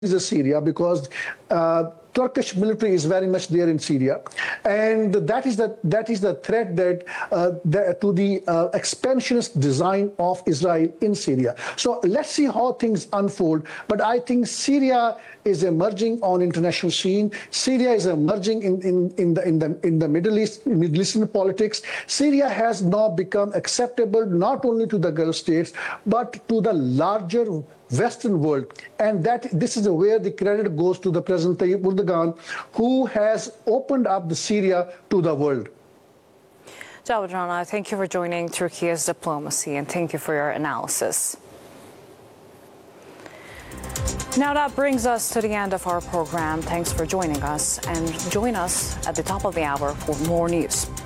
Syria because Turkish military is very much there in Syria, and that is the threat to the expansionist design of Israel in Syria. So let's see how things unfold. But I think Syria is emerging on international scene. Syria is emerging in the Middle Eastern politics. Syria has now become acceptable not only to the Gulf states but to the larger Western world, and this is where the credit goes to the President Tayyip Erdogan, who has opened up the Syria to the world. Jawad Rana, thank you for joining Turkey's diplomacy, and thank you for your analysis. Now that brings us to the end of our program. Thanks for joining us, and join us at the top of the hour for more news.